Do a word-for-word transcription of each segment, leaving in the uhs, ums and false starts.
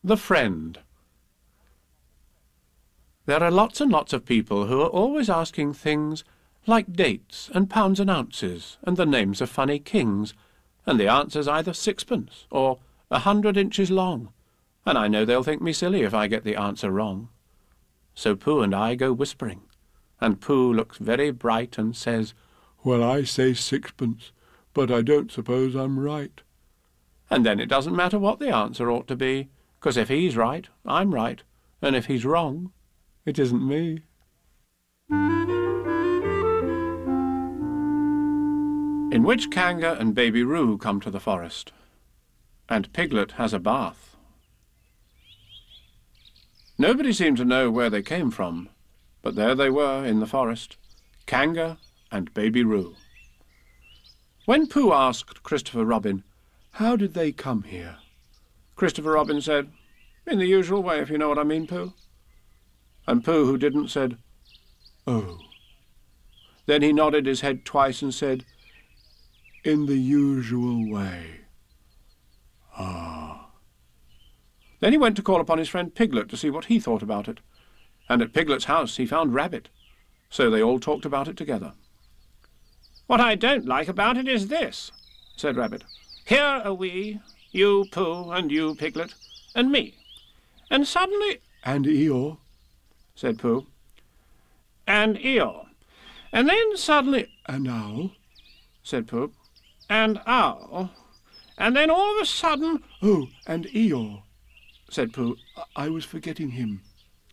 The Friend. There are lots and lots of people who are always asking things like dates and pounds and ounces and the names of funny kings, and the answer's either sixpence or a hundred inches long, and I know they'll think me silly if I get the answer wrong. So Pooh and I go whispering, and Pooh looks very bright and says, "Well, I say sixpence, but I don't suppose I'm right." And then it doesn't matter what the answer ought to be, 'cause if he's right, I'm right, and if he's wrong, it isn't me. In which Kanga and Baby Roo come to the forest, and Piglet has a bath. Nobody seemed to know where they came from, but there they were in the forest, Kanga and Baby Roo. When Pooh asked Christopher Robin, "How did they come here?" Christopher Robin said, "In the usual way, if you know what I mean, Pooh." And Pooh, who didn't, said, "Oh." Then he nodded his head twice and said, "In the usual way. Ah." Then he went to call upon his friend Piglet to see what he thought about it, and at Piglet's house he found Rabbit, so they all talked about it together. "What I don't like about it is this," said Rabbit. "Here are we, you, Pooh, and you, Piglet, and me, and suddenly—" "And Eeyore," said Pooh. "And Eeyore. And then suddenly—" "And Owl," said Pooh. "And Owl. And then all of a sudden—" "Oh, and Eeyore," said Pooh. I, I was forgetting him."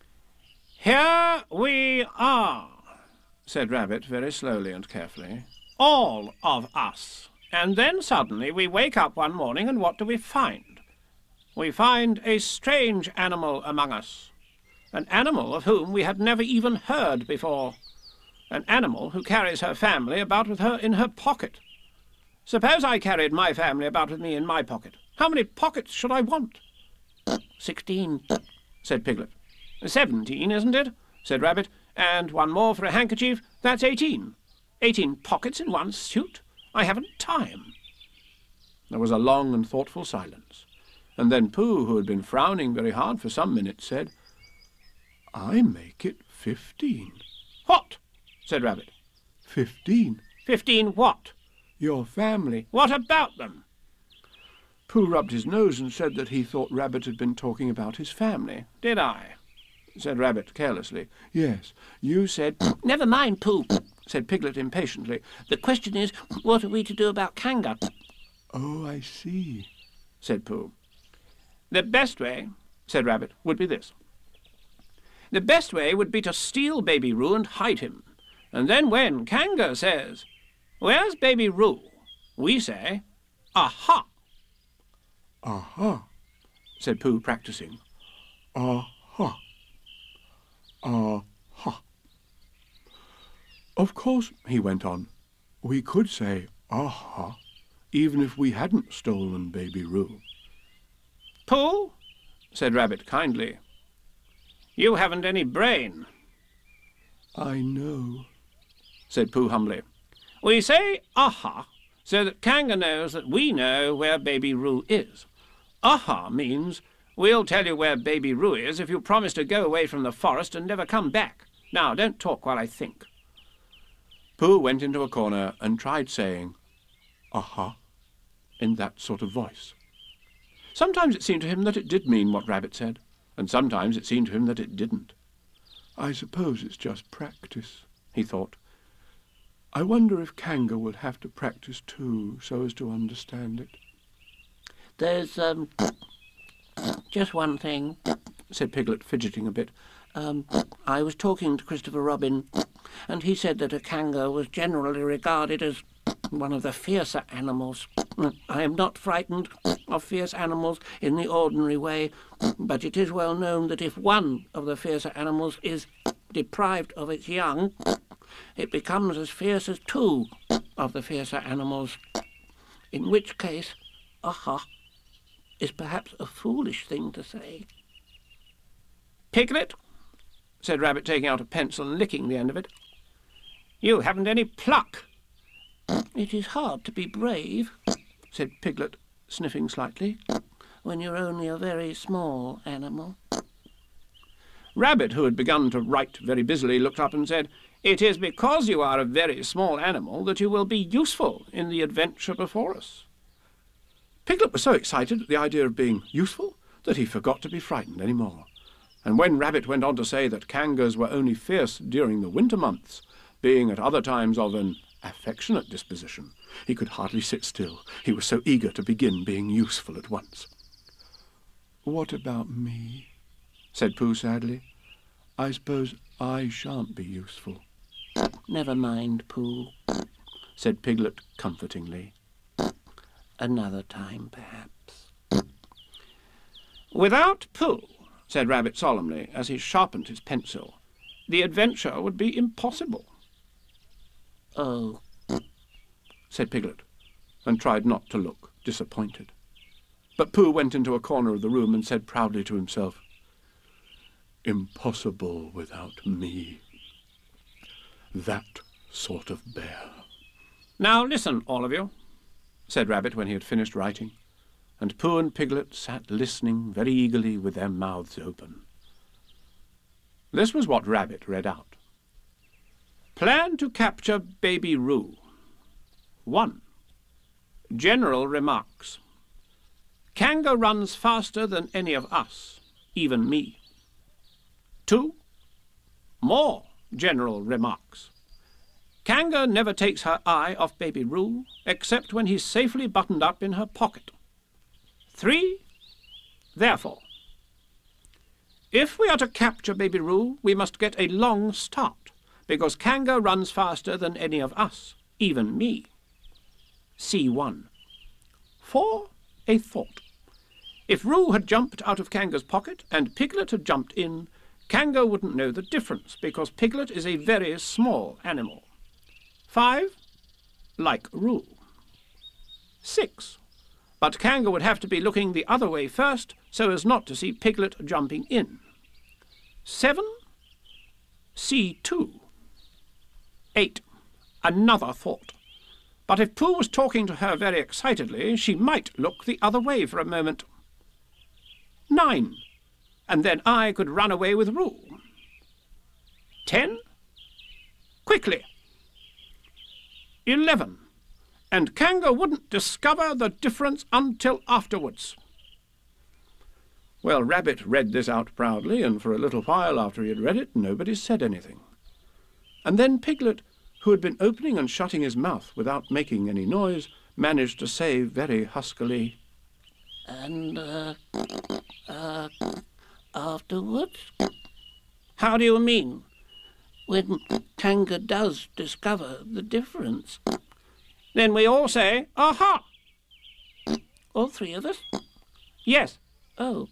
"Here we are," said Rabbit very slowly and carefully. "All of us. And then suddenly we wake up one morning, and what do we find? We find a strange animal among us. An animal of whom we had never even heard before. An animal who carries her family about with her in her pocket. Suppose I carried my family about with me in my pocket. How many pockets should I want?" "Sixteen," said Piglet. "Seventeen, isn't it?" said Rabbit. "And one more for a handkerchief. That's eighteen. Eighteen pockets in one suit. I haven't time." There was a long and thoughtful silence, and then Pooh, who had been frowning very hard for some minutes, said, "I make it fifteen." "What?" said Rabbit. Fifteen. "Fifteen what?" "Your family." "What about them?" Pooh rubbed his nose and said that he thought Rabbit had been talking about his family. "Did I?" said Rabbit carelessly. "Yes, you said—" "Never mind, Pooh," said Piglet impatiently. "The question is, what are we to do about Kanga?" "Oh, I see," said Pooh. "The best way," said Rabbit, "would be this. The best way would be to steal Baby Roo and hide him. And then when Kanga says, 'Where's Baby Roo?' we say, 'Aha!'" "Aha," said Pooh, practising. "Aha. Aha. Of course," he went on, "we could say aha, even if we hadn't stolen Baby Roo." "Pooh," said Rabbit kindly, "you haven't any brain." "I know," said Pooh humbly. "We say aha so that Kanga knows that we know where Baby Roo is. Aha means, we'll tell you where Baby Roo is if you promise to go away from the forest and never come back. Now, don't talk while I think." Pooh went into a corner and tried saying, "Aha," in that sort of voice. Sometimes it seemed to him that it did mean what Rabbit said, and sometimes it seemed to him that it didn't. "I suppose it's just practice," he thought. "I wonder if Kanga will have to practice too, so as to understand it." "There's, um, just one thing," said Piglet, fidgeting a bit. Um, I was talking to Christopher Robin, and he said that a Kanga was generally regarded as one of the fiercer animals. I am not frightened of fierce animals in the ordinary way, but it is well known that if one of the fiercer animals is deprived of its young, it becomes as fierce as two of the fiercer animals, in which case, aha, is perhaps a foolish thing to say. "Piglet," said Rabbit, taking out a pencil and licking the end of it, "you haven't any pluck." "It is hard to be brave," said Piglet, sniffing slightly. when you're only a very small animal. Rabbit, who had begun to write very busily, looked up and said, "It is because you are a very small animal that you will be useful in the adventure before us." Piglet was so excited at the idea of being useful that he forgot to be frightened any more. And when Rabbit went on to say that kangurs were only fierce during the winter months, being at other times of an affectionate disposition, he could hardly sit still. He was so eager to begin being useful at once. "What about me?" said Pooh sadly. "I suppose I shan't be useful." "Never mind, Pooh," said Piglet comfortingly. "Another time, perhaps." "Without Pooh," said Rabbit solemnly, as he sharpened his pencil, "the adventure would be impossible." "Oh," said Piglet, and tried not to look disappointed. But Pooh went into a corner of the room and said proudly to himself, "Impossible without me. That sort of bear." "Now listen, all of you," said Rabbit when he had finished writing, and Pooh and Piglet sat listening very eagerly with their mouths open. This was what Rabbit read out. Plan to capture Baby Roo. One. General remarks. Kanga runs faster than any of us, even me. Two. More general remarks. Kanga never takes her eye off Baby Roo, except when he's safely buttoned up in her pocket. Three. Therefore, if we are to capture Baby Roo, we must get a long start, because Kanga runs faster than any of us, even me. C one. Four. A thought. If Roo had jumped out of Kanga's pocket and Piglet had jumped in, Kanga wouldn't know the difference, because Piglet is a very small animal. Five. Like Roo. Six. But Kanga would have to be looking the other way first, so as not to see Piglet jumping in. Seven. C two. Eight. Another thought. But if Pooh was talking to her very excitedly, she might look the other way for a moment. Nine. And then I could run away with Roo. Ten. Quickly. Eleven. And Kanga wouldn't discover the difference until afterwards. Well, Rabbit read this out proudly, and for a little while after he had read it, nobody said anything. And then Piglet, who had been opening and shutting his mouth without making any noise, managed to say very huskily, "And, uh, uh, afterwards?" "How do you mean?" "When Kanga does discover the difference." "Then we all say, aha!" "All three of us?" "Yes." "Oh,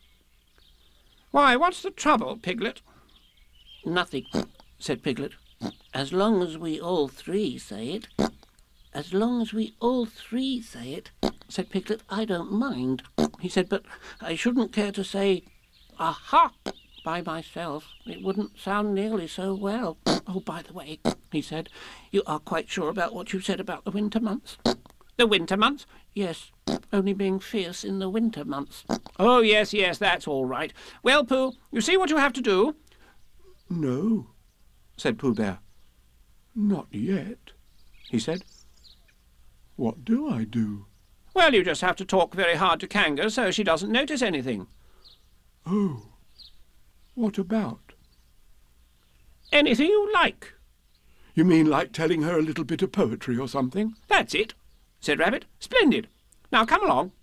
"Why, what's the trouble, Piglet?" nothing," said Piglet. "As long as we all three say it." "As long as we all three say it," said Piglet, "I don't mind," he said, "but I shouldn't care to say, aha, by myself. It wouldn't sound nearly so well. Oh, by the way," he said, "you are quite sure about what you said about the winter months?" "The winter months?" "Yes, only being fierce in the winter months." "Oh, yes, yes, that's all right. Well, Pooh, you see what you have to do?" "No," said Pooh Bear. "Not yet," he said. "What do I do?" "Well, you just have to talk very hard to Kanga so she doesn't notice anything." "Oh, what about?" "Anything you like." "You mean like telling her a little bit of poetry or something?" "That's it," said Rabbit. "Splendid. Now come along."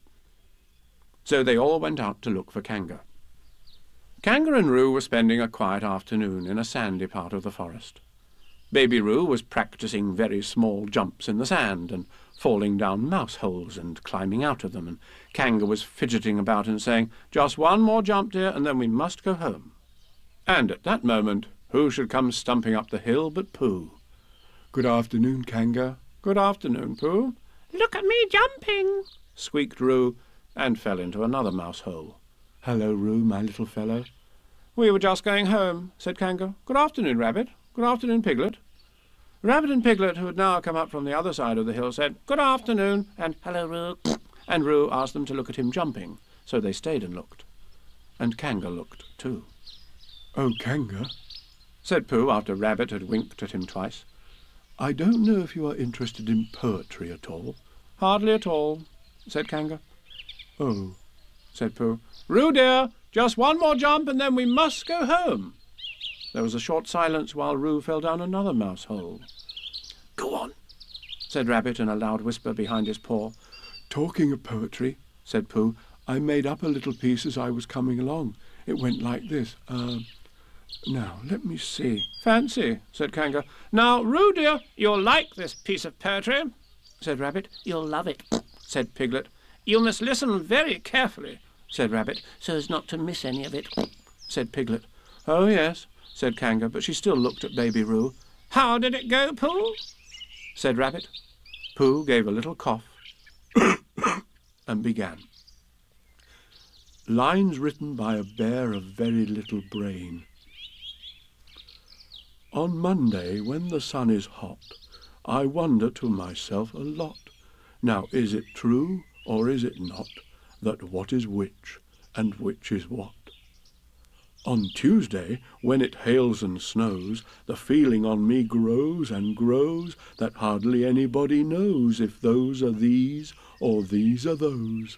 So they all went out to look for Kanga. Kanga and Roo were spending a quiet afternoon in a sandy part of the forest. Baby Roo was practising very small jumps in the sand and falling down mouse holes and climbing out of them, and Kanga was fidgeting about and saying, "Just one more jump, dear, and then we must go home." And at that moment, who should come stumping up the hill but Pooh. "Good afternoon, Kanga." "Good afternoon, Pooh." "Look at me jumping," squeaked Roo, and fell into another mouse hole. "Hello, Roo, my little fellow." "We were just going home," said Kanga. "Good afternoon, Rabbit. Good afternoon, Piglet." Rabbit and Piglet, who had now come up from the other side of the hill, said, "Good afternoon," and "Hello, Roo." and Roo asked them to look at him jumping, So they stayed and looked. And Kanga looked too. "Oh, Kanga," said Pooh after Rabbit had winked at him twice. "I don't know if you are interested in poetry at all." "Hardly at all," said Kanga. "Oh," said Pooh. "Roo, dear, just one more jump and then we must go home." There was a short silence while Roo fell down another mouse hole. "Go on," said Rabbit in a loud whisper behind his paw. "Talking of poetry," said Pooh, "I made up a little piece as I was coming along. It went like this. Uh, now, let me see." "Fancy," said Kanga. "Now, Roo, dear, you'll like this piece of poetry," said Rabbit. "You'll love it," said Piglet. "You must listen very carefully," said Rabbit. "so as not to miss any of it," said Piglet. "Oh, yes," said Kanga, but she still looked at Baby Roo. "How did it go, Pooh?" said Rabbit. Pooh gave a little cough and began. Lines written by a bear of very little brain. On Monday, when the sun is hot, I wonder to myself a lot. Now, is it true, or is it not, that what is which, and which is what? On Tuesday, when it hails and snows, the feeling on me grows and grows, that hardly anybody knows if those are these, or these are those.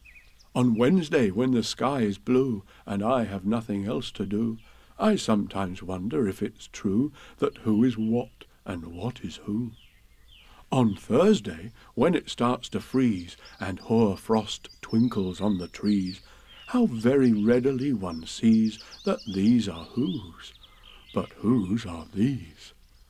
On Wednesday, when the sky is blue, and I have nothing else to do, I sometimes wonder if it's true that who is what, and what is who. On Thursday, when it starts to freeze, and hoar frost twinkles on the trees, how very readily one sees that these are whose, but whose are these.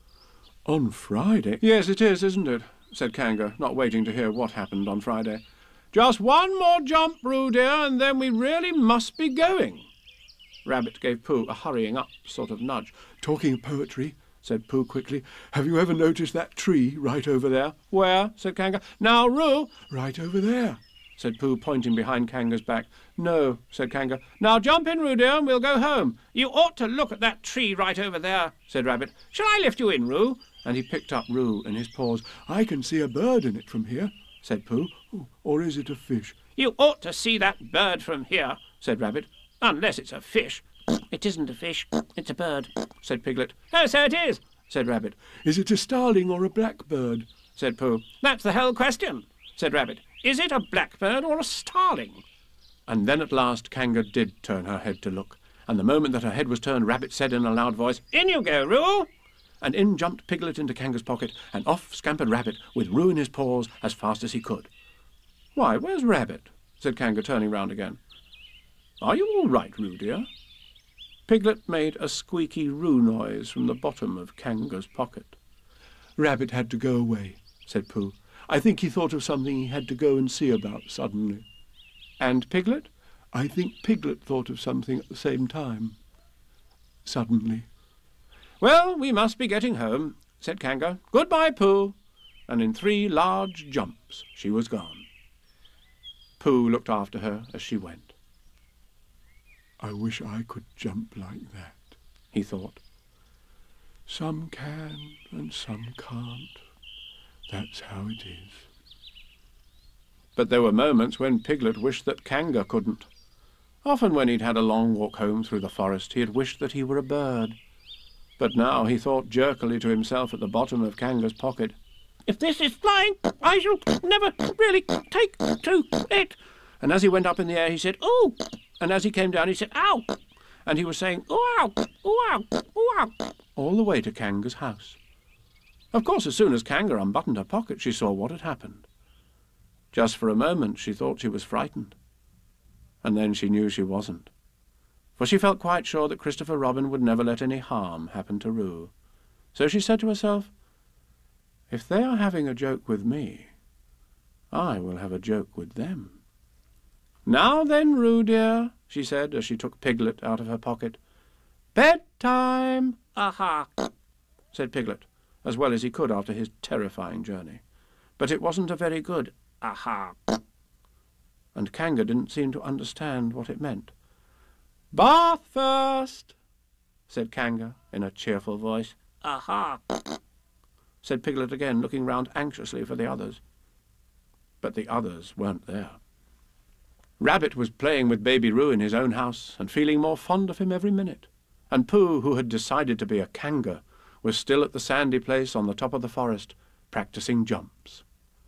On Friday— "Yes, it is, isn't it?" said Kanga, not waiting to hear what happened on Friday. "Just one more jump, Roo, dear, and then we really must be going." Rabbit gave Pooh a hurrying up sort of nudge. "Talking of poetry," said Pooh quickly, "have you ever noticed that tree right over there?" "Where?" said Kanga. "Now, Roo—" "Right over there," said Pooh, pointing behind Kanga's back. "No," said Kanga. "Now jump in, Roo, dear, and we'll go home." "You ought to look at that tree right over there," said Rabbit. "Shall I lift you in, Roo?" And he picked up Roo in his paws. "I can see a bird in it from here," said Pooh. "Oh, or is it a fish?" "You ought to see that bird from here," said Rabbit, "unless it's a fish." "It isn't a fish, it's a bird," said Piglet. "Oh, so it is," said Rabbit. "Is it a starling or a blackbird?" said Pooh. "That's the whole question," said Rabbit. "Is it a blackbird or a starling?" And then at last Kanga did turn her head to look, and the moment that her head was turned, Rabbit said in a loud voice, "In you go, Roo!" And in jumped Piglet into Kanga's pocket, and off scampered Rabbit with Roo in his paws as fast as he could. "Why, where's Rabbit?" said Kanga, turning round again. "Are you all right, Roo, dear?" Piglet made a squeaky Roo noise from the bottom of Kanga's pocket. "Rabbit had to go away," said Pooh. "I think he thought of something he had to go and see about suddenly." "And Piglet?" "I think Piglet thought of something at the same time. Suddenly." "Well, we must be getting home," said Kanga. "Goodbye, Pooh." And in three large jumps she was gone. Pooh looked after her as she went. "I wish I could jump like that," he thought. "Some can and some can't. That's how it is." But there were moments when Piglet wished that Kanga couldn't. Often when he'd had a long walk home through the forest, he had wished that he were a bird. But now he thought jerkily to himself at the bottom of Kanga's pocket, "If this is flying, I shall never really take to it." And as he went up in the air, he said, "Ooh!" And as he came down, he said, "Ow!" And he was saying, "Ooh, ow! Ooh, ow! Ooh, ow!" all the way to Kanga's house. Of course, as soon as Kanga unbuttoned her pocket, she saw what had happened. Just for a moment, she thought she was frightened. And then she knew she wasn't. For she felt quite sure that Christopher Robin would never let any harm happen to Roo. So she said to herself, "If they are having a joke with me, I will have a joke with them." "Now then, Roo, dear," she said, as she took Piglet out of her pocket. "Bedtime!" "Aha!" said Piglet, as well as he could after his terrifying journey. But it wasn't a very good aha. And Kanga didn't seem to understand what it meant. "Bath first," said Kanga in a cheerful voice. "Aha!" said Piglet again, looking round anxiously for the others. But the others weren't there. Rabbit was playing with Baby Roo in his own house and feeling more fond of him every minute, and Pooh, who had decided to be a Kanga, was still at the sandy place on the top of the forest, practicing jumps.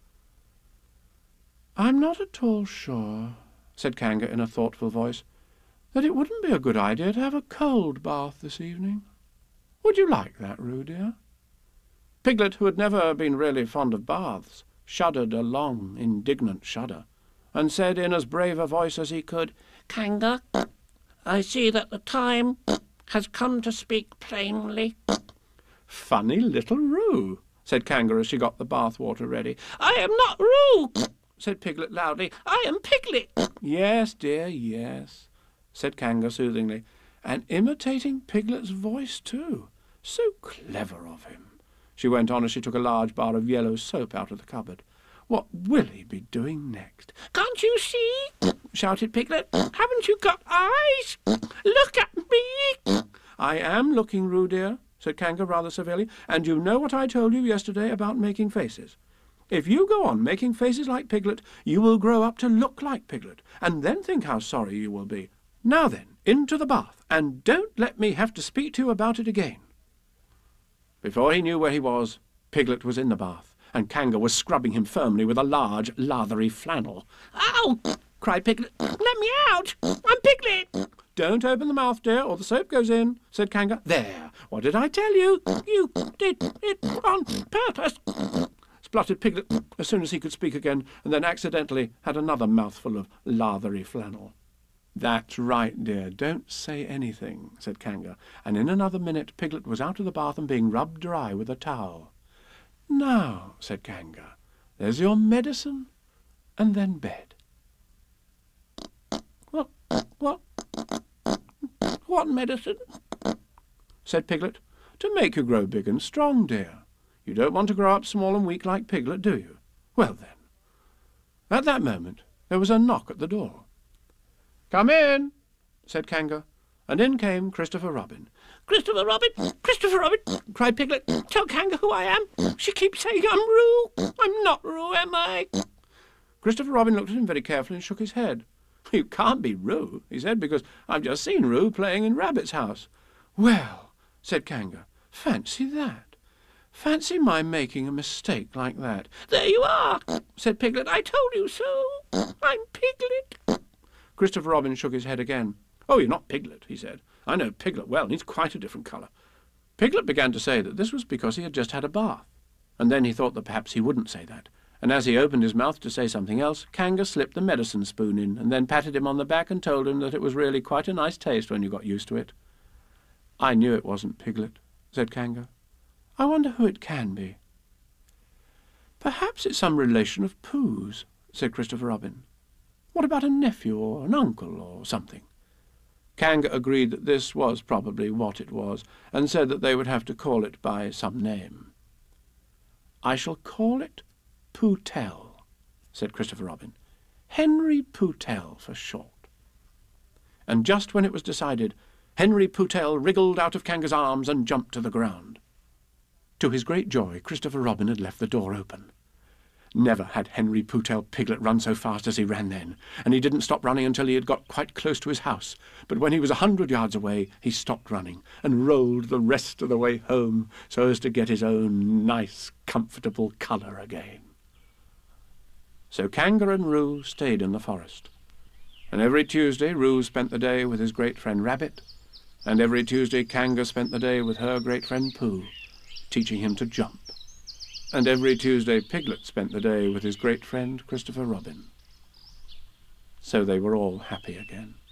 "I'm not at all sure," said Kanga in a thoughtful voice, "that it wouldn't be a good idea to have a cold bath this evening. Would you like that, Roo, dear?" Piglet, who had never been really fond of baths, shuddered a long, indignant shudder, and said in as brave a voice as he could, "Kanga, I see that the time has come to speak plainly." "Funny little Roo," said Kanga as she got the bath water ready. "I am not Roo," said Piglet loudly. "I am Piglet." "Yes, dear, yes," said Kanga soothingly, and imitating Piglet's voice too. So clever of him. She went on as she took a large bar of yellow soap out of the cupboard. "What will he be doing next?" "Can't you see?" shouted Piglet. "Haven't you got eyes? Look at me." "I am looking, Roo, dear," said Kanga rather severely, "and you know what I told you yesterday about making faces. If you go on making faces like Piglet, you will grow up to look like Piglet, and then think how sorry you will be. Now then, into the bath, and don't let me have to speak to you about it again." Before he knew where he was, Piglet was in the bath, and Kanga was scrubbing him firmly with a large, lathery flannel. "Ow!" cried Piglet. "Let me out! I'm Piglet!" "Don't open the mouth, dear, or the soap goes in," said Kanga. "There! What did I tell you?" "You did it on purpose," spluttered Piglet as soon as he could speak again, and then accidentally had another mouthful of lathery flannel. "That's right, dear, don't say anything," said Kanga, and in another minute Piglet was out of the bath and being rubbed dry with a towel. "Now," said Kanga, "there's your medicine, and then bed." "What, what, what medicine?" said Piglet. "To make you grow big and strong, dear. You don't want to grow up small and weak like Piglet, do you? Well, then." At that moment there was a knock at the door. "Come in," said Kanga, and in came Christopher Robin. "Christopher Robin! Christopher Robin!" cried Piglet. "Tell Kanga who I am. She keeps saying I'm Roo. I'm not Roo, am I?" Christopher Robin looked at him very carefully and shook his head. "You can't be Roo," he said, "because I've just seen Roo playing in Rabbit's house." "Well," said Kanga, "fancy that. Fancy my making a mistake like that." "There you are," said Piglet. "I told you so. I'm Piglet." Christopher Robin shook his head again. "Oh, you're not Piglet," he said. "I know Piglet well, and he's quite a different colour." Piglet began to say that this was because he had just had a bath, and then he thought that perhaps he wouldn't say that, and as he opened his mouth to say something else, Kanga slipped the medicine spoon in, and then patted him on the back and told him that it was really quite a nice taste when you got used to it. "I knew it wasn't Piglet," said Kanga. "I wonder who it can be." "Perhaps it's some relation of Pooh's," said Christopher Robin. "What about a nephew or an uncle or something?" Kanga agreed that this was probably what it was, and said that they would have to call it by some name. "I shall call it Poohtell," said Christopher Robin. "Henry Poohtell for short." And just when it was decided, Henry Poohtell wriggled out of Kanga's arms and jumped to the ground. To his great joy, Christopher Robin had left the door open. Never had Henry Poohtell Piglet run so fast as he ran then, and he didn't stop running until he had got quite close to his house. But when he was a hundred yards away, he stopped running and rolled the rest of the way home so as to get his own nice, comfortable colour again. So Kanga and Roo stayed in the forest, and every Tuesday Roo spent the day with his great friend Rabbit, and every Tuesday Kanga spent the day with her great friend Pooh, teaching him to jump. And every Tuesday Piglet spent the day with his great friend Christopher Robin. So they were all happy again.